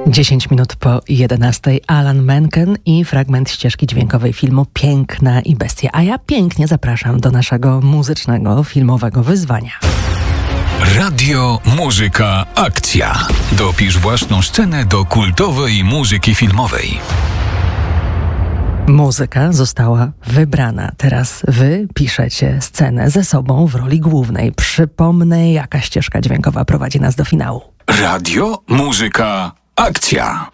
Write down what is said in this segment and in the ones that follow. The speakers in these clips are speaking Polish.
10 minut po 11. Alan Menken i fragment ścieżki dźwiękowej filmu Piękna i Bestia. A ja pięknie zapraszam do naszego muzycznego, filmowego wyzwania. Radio, muzyka, akcja. Dopisz własną scenę do kultowej muzyki filmowej. Muzyka została wybrana. Teraz wy piszecie scenę ze sobą w roli głównej. Przypomnę, jaka ścieżka dźwiękowa prowadzi nas do finału. Radio, muzyka, akcja.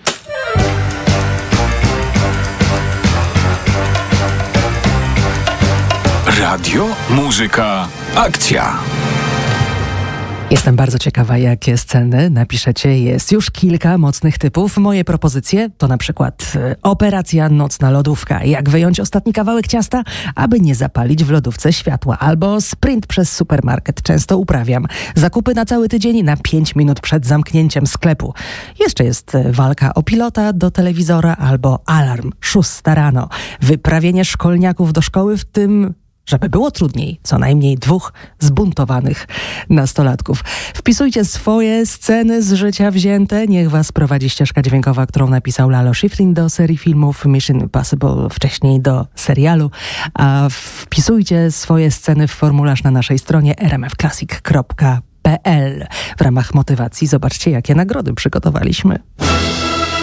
Radio, muzyka, akcja. Jestem bardzo ciekawa, jakie sceny napiszecie. Jest już kilka mocnych typów. Moje propozycje to na przykład operacja nocna lodówka. Jak wyjąć ostatni kawałek ciasta, aby nie zapalić w lodówce światła. Albo sprint przez supermarket. Często uprawiam. Zakupy na cały tydzień na 5 minut przed zamknięciem sklepu. Jeszcze jest walka o pilota do telewizora albo alarm 6 rano. Wyprawienie szkolniaków do szkoły, w tym żeby było trudniej, co najmniej 2 zbuntowanych nastolatków. Wpisujcie swoje sceny z życia wzięte. Niech was prowadzi ścieżka dźwiękowa, którą napisał Lalo Schifrin do serii filmów Mission Impossible, wcześniej do serialu. A wpisujcie swoje sceny w formularz na naszej stronie rmfclassic.pl. W ramach motywacji zobaczcie, jakie nagrody przygotowaliśmy.